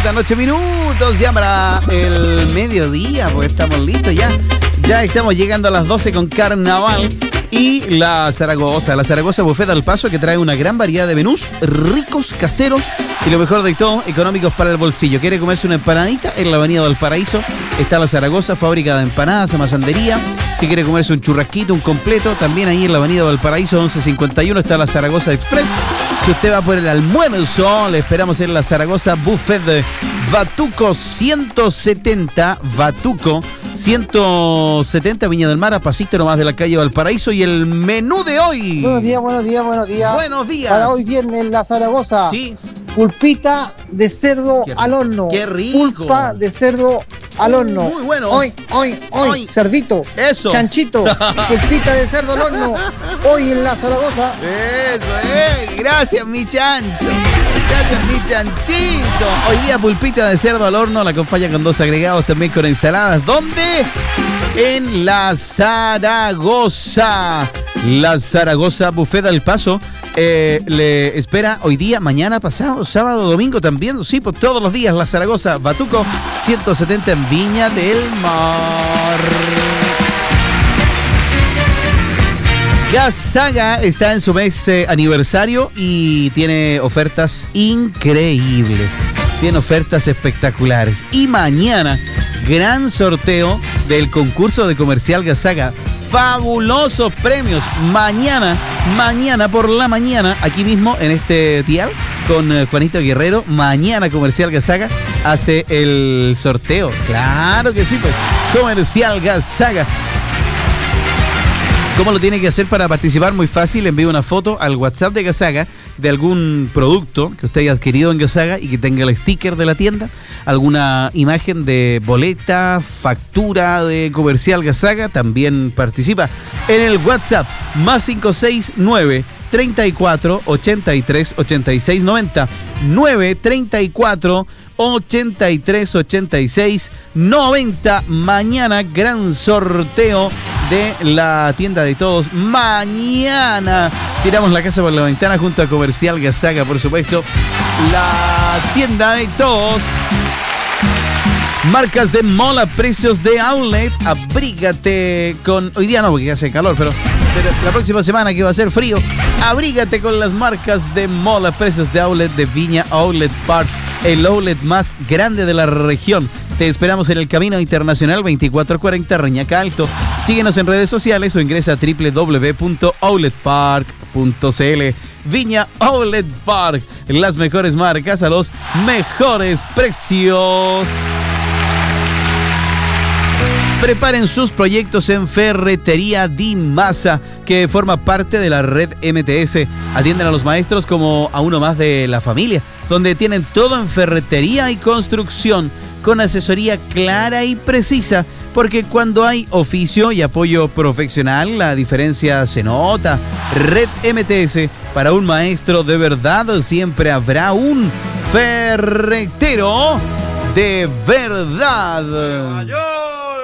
faltan 8 minutos ya para el mediodía, porque estamos listos ya. Ya estamos llegando a las 12 con Carnaval. Y la Zaragoza Buffet al Paso, que trae una gran variedad de menús ricos, caseros y lo mejor de todo, económicos para el bolsillo. ¿Quiere comerse una empanadita? En la avenida Valparaíso está la Zaragoza, fábrica de empanadas, amasandería. Si quiere comerse un churrasquito, un completo, también ahí en la avenida Valparaíso 1151 está la Zaragoza Express. Si usted va por el almuerzo, le esperamos en la Zaragoza Buffet de Batuco 170, Batuco 170, Viña del Mar, a pasito nomás de la calle Valparaíso. Y el menú de hoy. Buenos días. Buenos días. Para hoy viernes en la Zaragoza. Sí. Pulpita de cerdo al horno. ¡Qué rico! Pulpa de cerdo al horno. Muy bueno. Hoy. Cerdito. Eso. Chanchito. Pulpita de cerdo al horno. Hoy en la Zaragoza. Eso. Gracias, mi chancho. Gracias, mi chanchito. Hoy día pulpita de cerdo al horno. La acompaña con 2 agregados, también con ensaladas. ¿Dónde? En la Zaragoza. La Zaragoza Buffet al Paso le espera hoy día, mañana, pasado, sábado, domingo también. Sí, pues todos los días. La Zaragoza Batuco 170 en Viña del Mar. Gasaga está en su mes aniversario y tiene ofertas increíbles. Tiene ofertas espectaculares. Y mañana, gran sorteo del concurso de comercial Gasaga. Fabulosos premios. Mañana por la mañana, aquí mismo en este dial, con Juanito Guerrero. Mañana Comercial Gasaga hace el sorteo. Claro que sí, pues. Comercial Gasaga. ¿Cómo lo tiene que hacer para participar? Muy fácil, envíe una foto al WhatsApp de Gasaga de algún producto que usted haya adquirido en Gasaga y que tenga el sticker de la tienda, alguna imagen de boleta, factura de Comercial Gasaga, también participa en el WhatsApp más 569 34 83 86 90 934 83 86 90. Mañana gran sorteo de la tienda de todos. Mañana tiramos la casa por la ventana junto a Comercial Gasaga, por supuesto. La tienda de todos. Marcas de mola, precios de outlet. Abrígate con... Hoy día no, porque hace calor, pero la próxima semana que va a ser frío, abrígate con las marcas de mola, precios de outlet de Viña Outlet Park, el outlet más grande de la región. Te esperamos en el Camino Internacional 2440 Reñaca Alto. Síguenos en redes sociales o ingresa a www.outletpark.cl. Viña Outlet Park, las mejores marcas a los mejores precios. Preparen sus proyectos en Ferretería Di Masa, que forma parte de la red MTS. Atienden a los maestros como a uno más de la familia, donde tienen todo en ferretería y construcción, con asesoría clara y precisa, porque cuando hay oficio y apoyo profesional, la diferencia se nota. Red MTS, para un maestro de verdad siempre habrá un ferretero de verdad.